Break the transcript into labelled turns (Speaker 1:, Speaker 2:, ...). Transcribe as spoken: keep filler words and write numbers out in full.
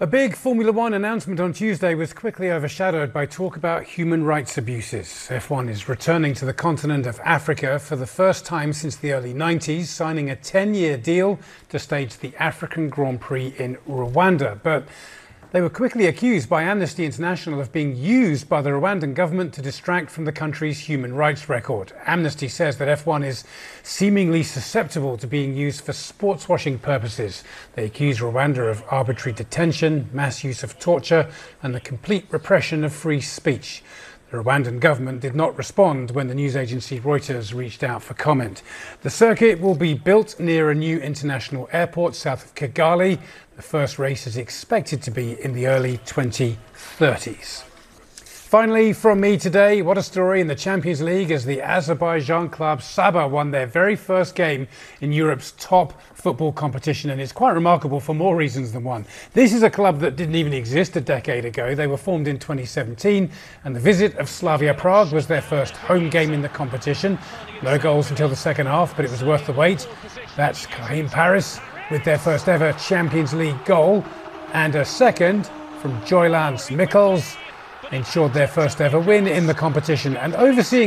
Speaker 1: A big Formula One announcement on Tuesday was quickly overshadowed by talk about human rights abuses. F one is returning to the continent of Africa for the first time since the early nineties, signing a ten-year deal to stage the African Grand Prix in Rwanda. But they were quickly accused by Amnesty International of being used by the Rwandan government to distract from the country's human rights record. Amnesty says that F one is seemingly susceptible to being used for sports washing purposes. They accuse Rwanda of arbitrary detention, mass use of torture, and the complete repression of free speech. The Rwandan government did not respond when the news agency Reuters reached out for comment. The circuit will be built near a new international airport south of Kigali. The first race is expected to be in the early twenty thirties. Finally, from me today, what a story in the Champions League as the Azerbaijan club Sabah won their very first game in Europe's top football competition, and it's quite remarkable for more reasons than one. This is a club that didn't even exist a decade ago. They were formed in twenty seventeen, and the visit of Slavia Prague was their first home game in the competition. No goals until the second half, but it was worth the wait. That's Karim Paris with their first ever Champions League goal, and a second from Joylance Mikkels ensured their first ever win in the competition. And overseeing